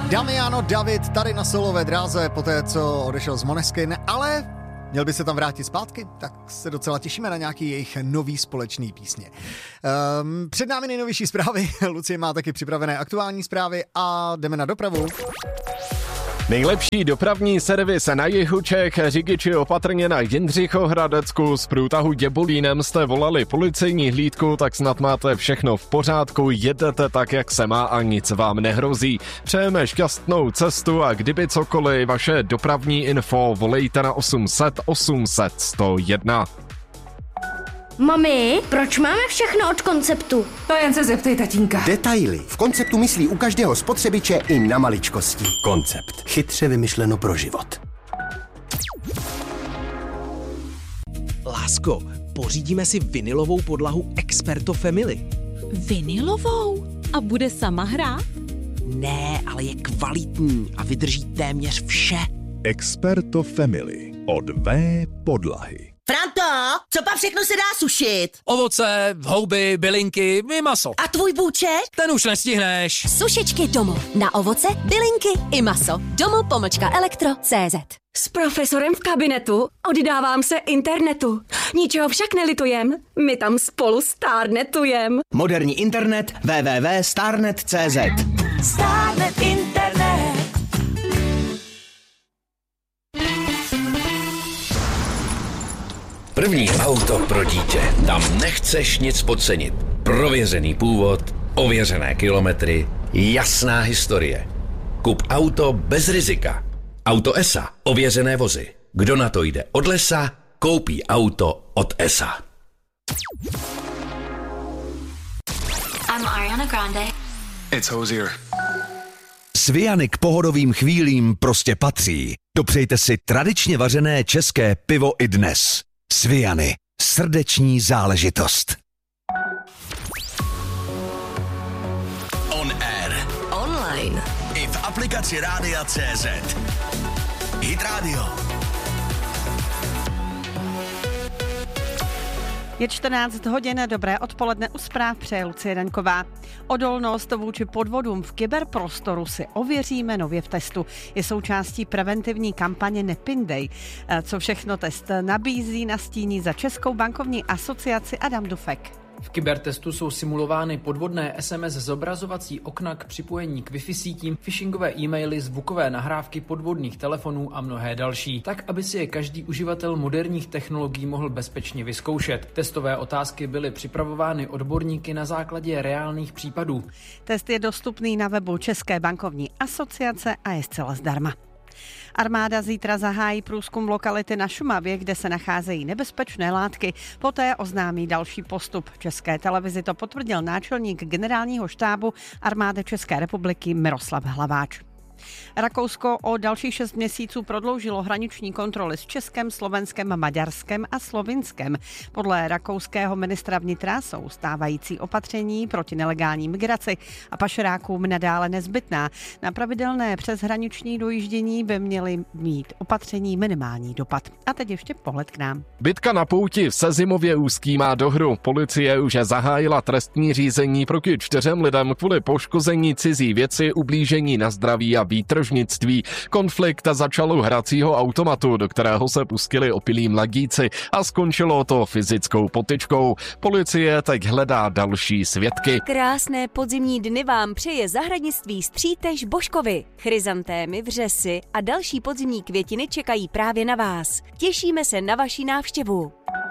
Damiano David tady na solové dráze, poté co odešel z Måneskin, ale měl by se tam vrátit zpátky, tak se docela těšíme na nějaký jejich nový společný písně. Před námi nejnovější zprávy, Lucie má taky připravené aktuální zprávy a jdeme na dopravu. Nejlepší dopravní servis na jihu Čech, řidiči opatrně na Jindřichohradecku, z průtahu Děbolínem jste volali policejní hlídku, tak snad máte všechno v pořádku, jedete tak, jak se má a nic vám nehrozí. Přejeme šťastnou cestu a kdyby cokoliv, vaše dopravní info volejte na 800 800 101. Mami, proč máme všechno od Konceptu? To jen se zeptej tatínka. Detaily. V Konceptu myslí u každého spotřebiče i na maličkosti. Koncept. Chytře vymyšleno pro život. Lásko, pořídíme si vinilovou podlahu Experto Family. Vinilovou? A bude sama hrát? Ne, ale je kvalitní a vydrží téměř vše. Experto Family od V podlahy. Franto, co pak všechno se dá sušit? Ovoce, houby, bylinky i maso. A tvůj bůček? Ten už nestihneš. Sušičky Domo. Na ovoce, bylinky i maso. Domo.elektro.cz. S profesorem v kabinetu oddávám se internetu. Ničeho však nelitujem, my tam spolu stárnetujem. Moderní internet www.starnet.cz. Starnet internet. První auto pro dítě. Tam nechceš nic podcenit. Prověřený původ, ověřené kilometry, jasná historie. Kup auto bez rizika. Auto ESA. Ověřené vozy. Kdo na to jde od lesa, koupí auto od ESA. I'm Ariana Grande. It's Hozier. Sviany k pohodovým chvílím prostě patří. Dopřejte si tradičně vařené české pivo i dnes. Sviany. Srdeční záležitost. On air. Online. I v aplikaci Rádia.cz. Hit Radio. Je 14 hodin, dobré odpoledne, u zpráv přeje Lucie Daňková. Odolnost vůči podvodům v kyberprostoru si ověříme nově v testu. Je součástí preventivní kampaně Nepindej. Co všechno test nabízí, nastíní za Českou bankovní asociaci Adam Dufek. V kybertestu jsou simulovány podvodné SMS zobrazovací okna k připojení k Wi-Fi sítím, phishingové e-maily, zvukové nahrávky podvodných telefonů a mnohé další, tak aby si je každý uživatel moderních technologií mohl bezpečně vyzkoušet. Testové otázky byly připravovány odborníky na základě reálných případů. Test je dostupný na webu České bankovní asociace a je zcela zdarma. Armáda zítra zahájí průzkum lokality na Šumavě, kde se nacházejí nebezpečné látky. Poté oznámí další postup. České televizi to potvrdil náčelník generálního štábu Armády České republiky Miroslav Hlaváč. Rakousko o dalších 6 měsíců prodloužilo hraniční kontroly s Českem, Slovenskem, Maďarskem a Slovinskem. Podle rakouského ministra vnitra jsou stávající opatření proti nelegální migraci a pašerákům nadále nezbytná. Na pravidelné přeshraniční dojíždění by měly mít opatření minimální dopad. A teď ještě pohled k nám. Bitka na pouti v Sezimově Ústí má dohru. Policie už zahájila trestní řízení proti 4 lidem kvůli poškození cizí věci, ublížení na zdraví a výtržnictví. Konflikt začal u hracího automatu, do kterého se pustili opilí mladíci a skončilo to fyzickou potyčkou. Policie teď hledá další svědky. Krásné podzimní dny vám přeje zahradnictví Střítež Božkovi. Chryzantémy, vřesy a další podzimní květiny čekají právě na vás. Těšíme se na vaši návštěvu.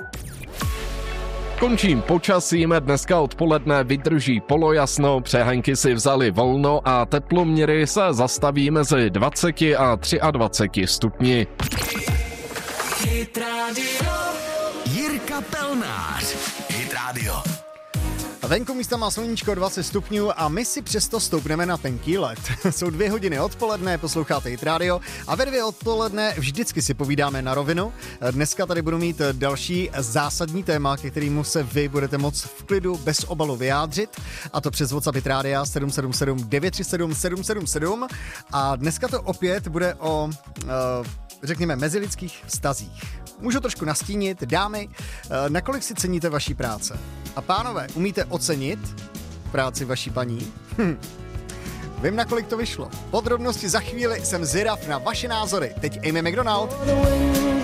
Končím počasím, dneska odpoledne vydrží polojasno, přehánky si vzali volno a teploměry se zastaví mezi 20 a 23 stupni. Hit Radio. Jirka Pelnář. Hit Radio. Venku místa má sluníčko 20 stupňů a my si přesto stoupneme na tenký led. Jsou 2 hodiny odpoledne, posloucháte Hit Radio a ve 2 odpoledne vždycky si povídáme na rovinu. Dneska tady budu mít další zásadní téma, ke kterému se vy budete moct v klidu bez obalu vyjádřit, a to přes WhatsApp Hit Radio 777 937 777 a dneska to opět bude o řekněme mezilidských vztazích. Můžu trošku nastínit, dámy, nakolik si ceníte vaší práce? A pánové, umíte ocenit práci vaší paní? Vím, nakolik to vyšlo. Podrobnosti za chvíli, jsem zvědav na vaše názory. Teď Amy McDonald.